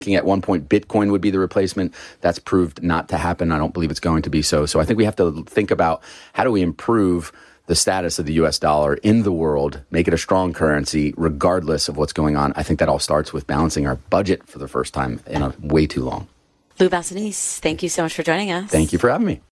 At one point, Bitcoin would be the replacement. That's proved not to happen. I don't believe it's going to be so. So I think we have to think about how do we improve the status of the U.S. dollar in the world, make it a strong currency regardless of what's going on. I think that all starts with balancing our budget for the first time in way too long. Lou Bassanese, thank you so much for joining us. Thank you for having me.